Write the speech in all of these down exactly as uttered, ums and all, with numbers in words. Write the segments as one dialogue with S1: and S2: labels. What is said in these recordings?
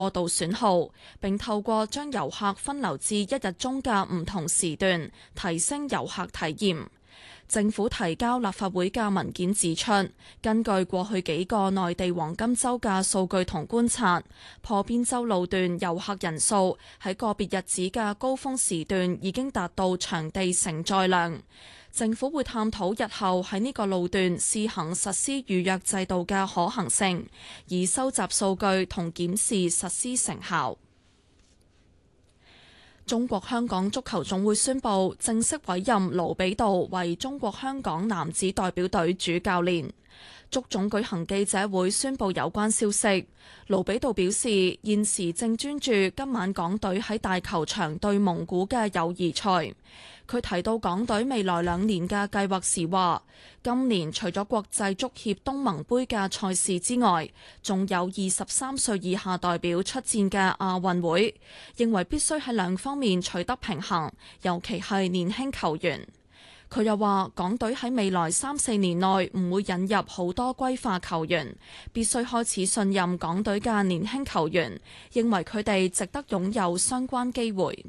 S1: 過度損耗，並透過將遊客分流至一日中嘅唔同時段，提升遊客體驗。政府提交立法會嘅文件指出，根據過去幾個內地黃金週嘅數據同觀察，破邊洲路段遊客人數喺個別日子嘅高峰時段已經達到場地承載量。政府會探討日後喺呢個路段試行實施預約制度嘅可行性，以收集數據同檢視實施成效。中國香港足球總會宣布正式委任盧比道為中國香港男子代表隊主教練。足總舉行記者會宣布有關消息。盧比道表示，現時正專注今晚港隊喺大球場對蒙古嘅友誼賽。佢提到港隊未來兩年嘅計劃時話，今年除咗國際足協東盟杯嘅賽事之外，仲有二十三歲以下代表出戰嘅亞運會，認為必須喺兩方面取得平衡，尤其係年輕球員。佢又話，港隊喺未來三四年內唔會引入好多歸化球員，必須開始信任港隊嘅年輕球員，認為佢哋值得擁有相關機會。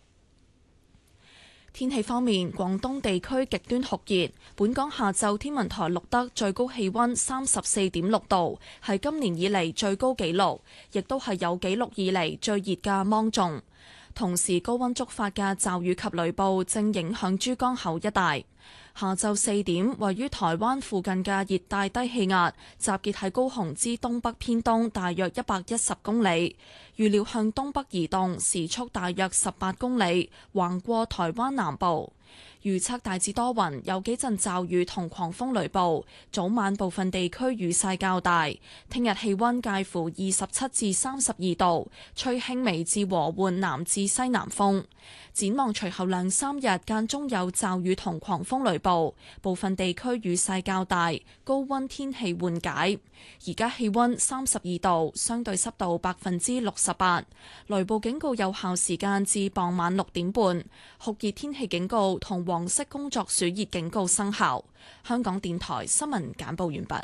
S1: 天氣方面，廣東地區極端酷熱，本港下晝天文台錄得最高氣溫三十四點六度，係今年以嚟最高紀錄，亦都係有紀錄以嚟最熱嘅芒種。同時，高溫觸發嘅驟雨及雷暴正影響珠江口一帶。下晝四點，位於台灣附近嘅熱帶低氣壓集結喺高雄之東北偏東大約一百一十公里，預料向東北移動，時速大約十八公里，橫過台灣南部。預測大致多雲，有幾陣驟雨同狂風雷暴，早晚部分地區雨勢較大。聽日氣溫介乎二十七至三十二度，吹輕微至和緩南至西南風。展望隨後兩三日間中有驟雨同狂風雷暴，部分地區雨勢較大，高溫天氣緩解。而家氣溫三十二度，相對濕度百分之六十八，雷暴警告有效時間至傍晚六點半，酷熱天氣警告同黃色工作暑熱警告生效。香港電台新聞簡報完畢。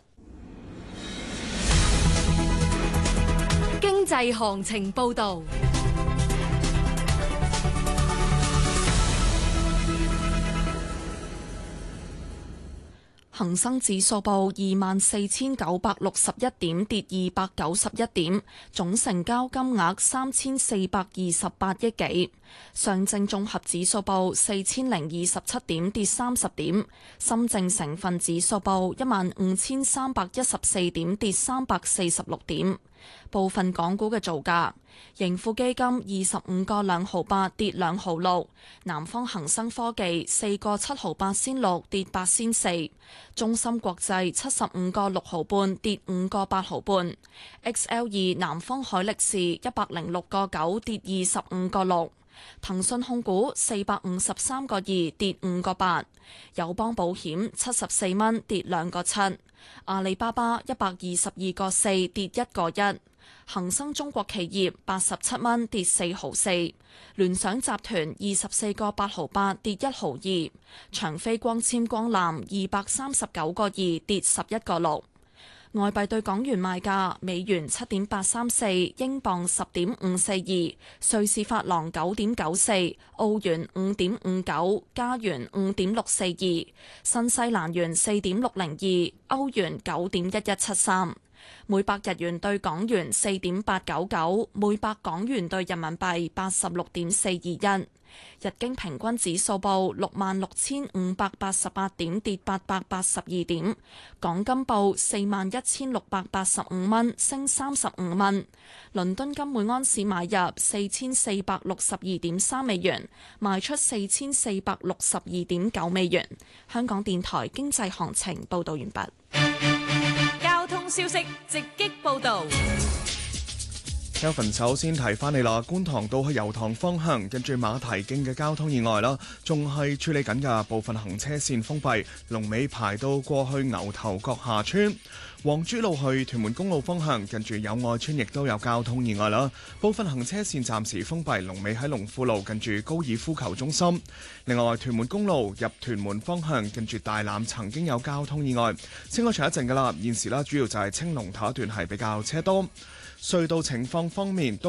S2: 經濟行情報道。
S1: 恒生指數報二萬四千九百六十一點，跌二百九十一點，總成交金額三千四百二十八億幾。上證綜合指數報四千零二十七點，跌三十點。深證成分指數報一萬五千三百一十四點，跌三百四十六點。部分港股嘅造價：盈富基金二十五個兩毫八，跌兩毫六；南方恒生科技四個七毫八仙六，跌八仙四；中芯國際七十五個六毫半，跌五個八毫半；X L 二南方海力士一百零六個九，跌二十五個六；騰訊控股四百五十三個二，跌五個八；友邦保險七十四蚊，跌兩個七。阿里巴巴一百二十二個四，跌一個一；恒生中國企業八十七蚊，跌四毫四；聯想集團二十四個八毫八，跌一毫二；長飛光纖光纜二百三十九個二，跌十一個六。外幣對港元賣價：美元七點八三四，英鎊十點五四二，瑞士法郎九點九四，澳元五點五九，加元五點六四二，新西蘭元四點六零二，歐元九點一一七三。每百日元對港元四點八九九，每百港元對人民幣八十六點四二一。日經平均指數報六萬六千五百八十八點，跌八百八十二點。港金報四萬一千六百八十五蚊，升三十五蚊。倫敦金每安士買入四千四百六十二點三美元，賣出四千四百六十二點九美元。香港電台經濟行情報道完畢。
S2: 交通消息直擊報道。
S3: Kevin 首先提翻你啦，觀塘道去油塘方向，跟住馬蹄徑嘅交通意外啦，仲係處理緊㗎，部分行車線封閉，龍尾排到過去牛頭角下村。黃珠路去屯門公路方向，近住友愛村亦都有交通意外啦，部分行車線暫時封閉，龍尾喺龍富路近住高爾夫球中心。另外，屯門公路入屯門方向，近住大欖曾經有交通意外，清開長一陣㗎啦，現時啦主要就係青龍頭一段係比較車多。 隧道情況方面，